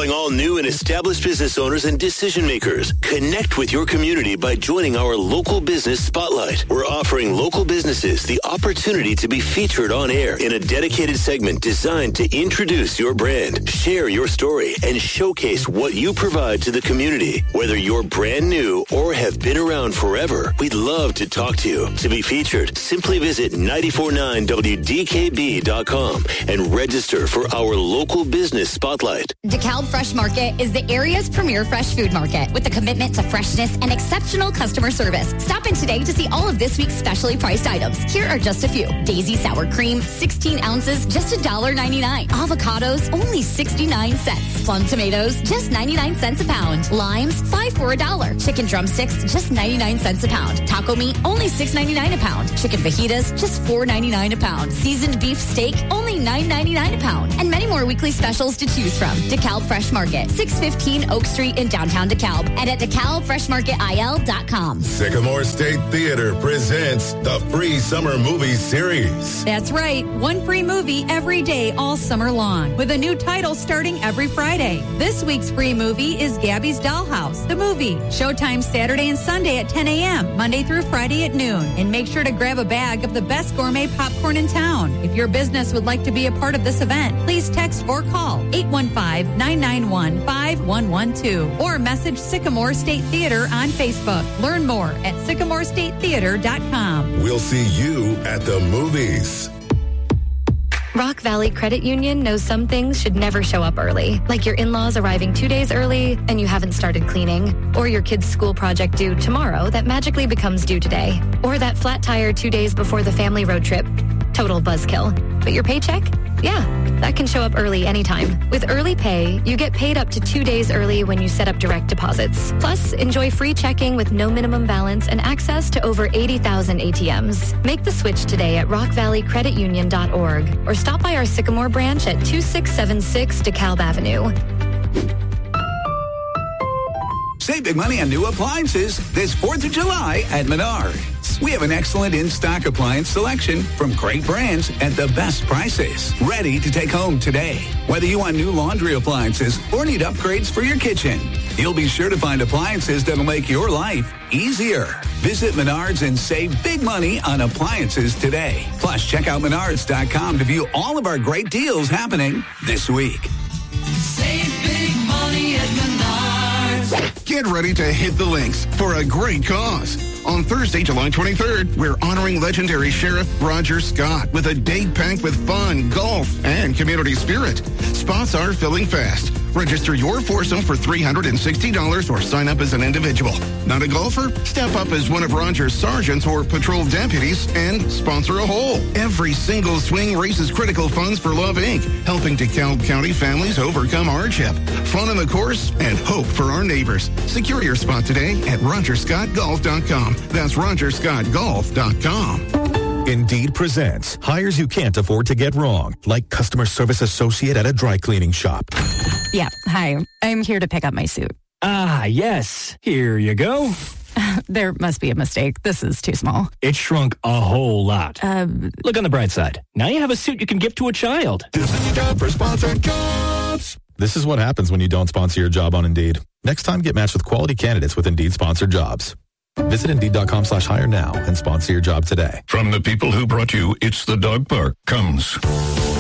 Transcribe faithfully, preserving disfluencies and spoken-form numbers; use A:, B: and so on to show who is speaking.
A: calling all new and established business owners and decision makers. Connect with your community by joining our Local Business Spotlight. We're offering local businesses the opportunity to be featured on air in a dedicated segment designed to introduce your brand, share your story, and showcase what you provide to the community. Whether you're brand new or have been around forever, we'd love to talk to you. To be featured, simply visit nine four nine W D K B dot com and register for our Local Business Spotlight.
B: DeKalb Fresh Market is the area's premier fresh food market with a commitment to freshness and exceptional customer service. Stop in today to see all of this week's specially priced items. Here are just a few. Daisy sour cream, sixteen ounces, just one dollar ninety-nine. Avocados, only sixty-nine cents. Plum tomatoes, just ninety-nine cents a pound. Limes, five for a dollar. Chicken drumsticks, just ninety-nine cents a pound. Taco meat, only six ninety-nine a pound. Chicken fajitas, just four ninety-nine a pound. Seasoned beef steak, only nine ninety-nine a pound. And many more weekly specials to choose from. DeKalb Fresh Market, six fifteen Oak Street in downtown DeKalb, and at DeKalb Fresh Market I L dot com.
C: Sycamore State Theater presents the Free Summer Movie Series.
D: That's right. One free movie every day all summer long, with a new title starting every Friday. This week's free movie is Gabby's Dollhouse, the movie. Showtime Saturday and Sunday at ten a.m., Monday through Friday at noon. And make sure to grab a bag of the best gourmet popcorn in town. If your business would like to be a part of this event, please text or call eight one five, nine nine one, five one one two or message Sycamore State Theater on Facebook. Learn more at sycamore state theater dot com.
C: We'll see you at the movies.
E: Rock Valley Credit Union knows some things should never show up early, like your in-laws arriving two days early and you haven't started cleaning, or your kid's school project due tomorrow that magically becomes due today, or that flat tire two days before the family road trip. Total buzzkill. But your paycheck? Yeah, that can show up early anytime. With Early Pay, you get paid up to two days early when you set up direct deposits. Plus, enjoy free checking with no minimum balance and access to over eighty thousand A T Ms. Make the switch today at rock valley credit union dot org or stop by our Sycamore branch at two six seven six DeKalb Avenue.
F: Save big money on new appliances this fourth of July at Menards. We have an excellent in-stock appliance selection from great brands at the best prices. Ready to take home today. Whether you want new laundry appliances or need upgrades for your kitchen, you'll be sure to find appliances that'll make your life easier. Visit Menards and save big money on appliances today. Plus, check out menards dot com to view all of our great deals happening this week.
G: Save big money at Menards.
H: Get ready to hit the links for a great cause. On Thursday, July twenty-third, we're honoring legendary Sheriff Roger Scott with a day packed with fun, golf, and community spirit. Spots are filling fast. Register your foursome for three hundred sixty dollars or sign up as an individual. Not a golfer? Step up as one of Roger's sergeants or patrol deputies and sponsor a hole. Every single swing raises critical funds for Love Incorporated, helping DeKalb County families overcome hardship. Fun on the course and hope for our neighbors. Secure your spot today at roger scott golf dot com. That's roger scott golf dot com.
I: Indeed presents hires you can't afford to get wrong, like customer service associate at a dry cleaning shop.
J: Yeah, hi. I'm here to pick up my suit.
K: Ah, yes. Here you go.
J: There must be a mistake. This is too small.
K: It shrunk a whole lot.
J: Uh,
K: Look on the bright side. Now you have a suit you can give to a child.
C: This is your job for sponsored jobs.
I: This is what happens when you don't sponsor your job on Indeed. Next time, get matched with quality candidates with Indeed sponsored jobs. Visit Indeed.com slash hire now and sponsor your job today.
C: From the people who brought you It's the Dog Park comes